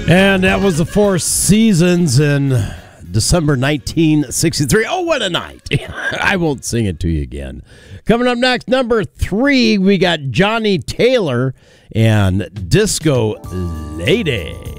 And that was the Four Seasons in December 1963. Oh, what a night. I won't sing it to you again. Coming up next, number 3, we got Johnny Taylor and Disco Lady.